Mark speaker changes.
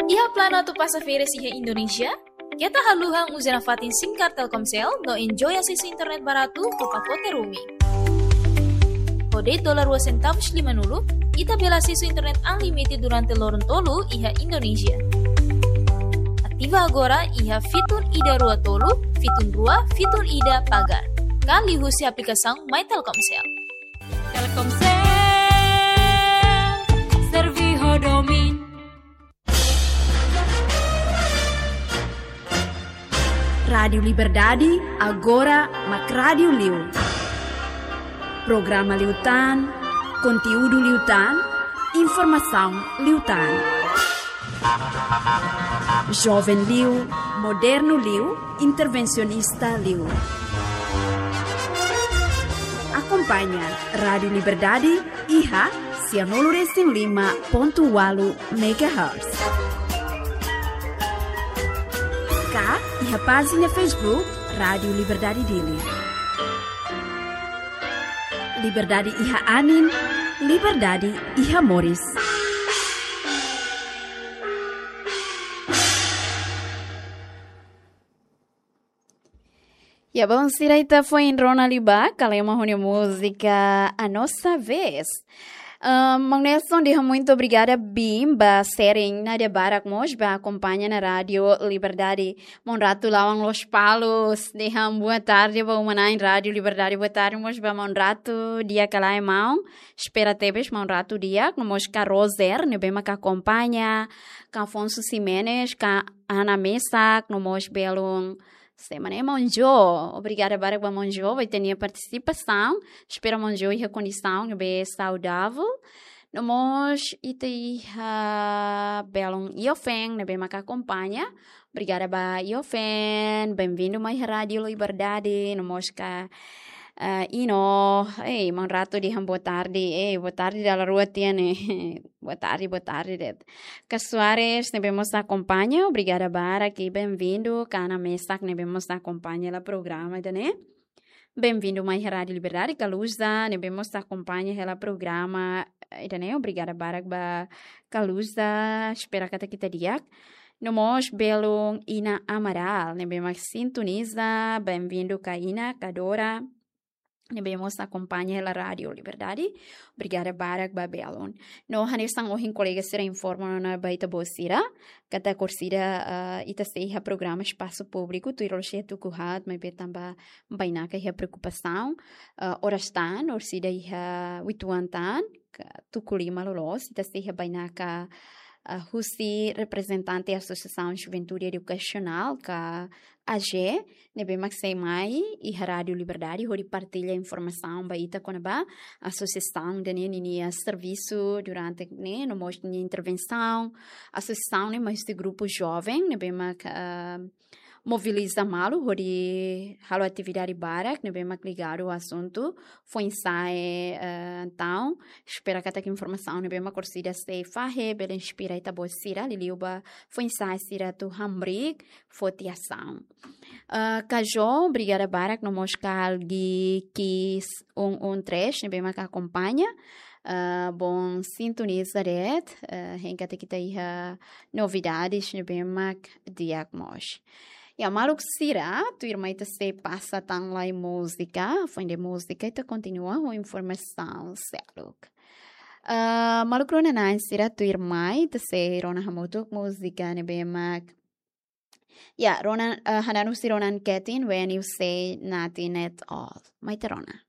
Speaker 1: Iha plano tu passageira iha Indonesia? Kita haluhang uzena fatin singkar Telkomsel no enjoy akses internet barato ke pakote roaming. Kode $2.50 kita bela sisu internet unlimited durante lorong tolu iha Indonesia. Aktiva agora iha fitur ida rua tolu, fitur ida pagar. Kali husi aplikação My Telkomsel.
Speaker 2: Telkomsel, Serviho Domin.
Speaker 3: Radio Liberdade, agora Mac Radio Liu. Programa Liutan, conteúdo Liutan, informação Liutan. Jovem Liu, moderno Liu, intervencionista Liu. Acompanha Rádio Liberdade, IHA, 105.8 MHz. Cá, IHA página Facebook, Rádio Liberdade Dili. Liberdade IHA Anin, Liberdade IHA Moris.
Speaker 4: Ya bom, Siraita foi em Rona Liba, kalema hone música A Nossa Vez. Mang Nelson, diha muito obrigada bimba sering na de barak mos ba acompanha na rádio Liberdade. Mon rato lawang Los Palos, diha boa tarde ba umana em rádio Liberdade boa tarde mos ba mon rato dia kalai mau. Espera tebes mon rato dia mos ka Roser, ne bema ka acompanha, ka Afonso Ximenes, ka Ana Mesak, no mos belong semana é Monjo. Obrigada para o Monjo. Vai ter a participação. Espero Monjo e a condição bem saudável. Nós e a Belong Iofen, né bem que acompanha. Obrigada para Iofen. Bem-vindo mais Rádio Liberdade. Nós que man rato di boa tarde dalla rua tiene, boa tarde. Casuares, ne vemos acompanha, obrigada bara, que bem-vindo, Cana Mesak, ne vemos acompanha la programa, né? Bem-vindo mais Rádio Liberdade, Calusa, ne vemos acompanha ela programa, né? Obrigada bara, Calusa, espera que kita diak. Nós belong Ina Amaral, ne vemos sintoniza, bem-vindo Ina, Cadora. Nebemos acompanha a Rádio Liberdade. Obrigada, Barak Babelon. No, hanesang ohin colega será informado na baita bocira. Kata corsida ita seja programa espaço público. Tu iroshe tu kuhat, mas betamba bainaka ia preocupação. Orastan, orsida ia wituantan. Tu kulima lolos, ita seja bainaka Husi, representante da Associação Juventude Educacional, que AG, nebe maxei mai e Rádio Liberdade, onde partilha informação baita com a associação de nenia serviço durante no mostro de intervenção, associação né mais de grupo jovem, nebe max mobiliza malo, onde halo atividade barak, nebe max ligado ao assunto, foi ensaio então, espera que a informação nebe max corsida se fahe, bela inspira ita bocira, liliuba foi ensaio sira tu hambrig, fotiação. Kajo, obrigada barak, no moscal de kis 113, nebe max acompanha. Bom, sintoniza det, henka kita iha novidades, nebe max diagnos. Ja, maluk sira, tu irmã ita se passa tão lá em música, foi de música, ita continua com informação, seluk. Maluk rona na sira, tu irmã ita se rona hamotuk música, ne bemak. Ja, rona, hananu si ronan ketin, when you say nothing at all. Maite rona.